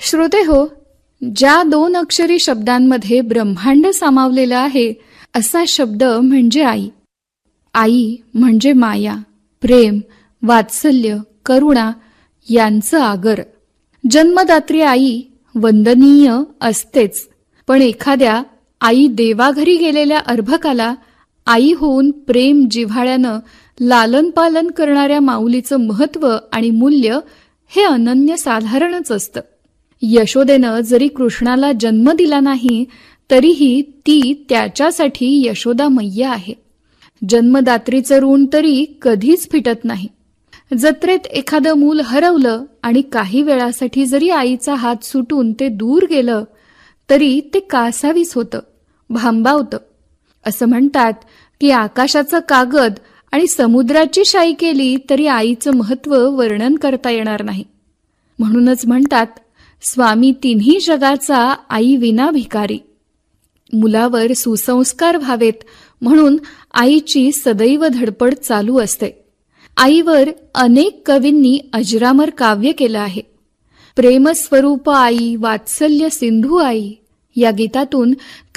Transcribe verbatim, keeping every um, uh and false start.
श्रोते हो, ज्या दोन अक्षरी शब्दांमध्ये ब्रह्मांड सामावलेलं आहे असा शब्द म्हणजे आई. आई म्हणजे माया, प्रेम, वात्सल्य, करुणा यांचं आगर. जन्मदात्री आई वंदनीय असतेच, पण एखाद्या आई देवाघरी गेलेल्या अर्भकाला आई होऊन प्रेम जिव्हाळ्यानं लालन पालन करणाऱ्या माऊलीचं महत्त्व आणि मूल्य हे अनन्यसाधारणच असतं. यशोदेनं जरी कृष्णाला जन्म दिला नाही तरीही ती त्याच्यासाठी यशोदा मैया आहे. जन्मदात्रीचं ऋण तरी कधीच फिटत नाही. जत्रेत एखादं मूल हरवलं आणि काही वेळासाठी जरी आईचा हात सुटून ते दूर गेलं तरी ते कासावीस होतं, भांबावतं. असं म्हणतात की आकाशाचं कागद आणि समुद्राची शाई केली तरी आईचं महत्त्व वर्णन करता येणार नाही. म्हणूनच म्हणतात, स्वामी तिन्ही जगाचा आई विना भिकारी. मुलावर सुसंस्कार व्हावेत म्हणून आईची सदैव धडपड चालू असते. आईवर अनेक कवींनी अजरामर काव्य केलं आहे. प्रेमस्वरूप आई, वात्सल्य सिंधू आई या गीतातून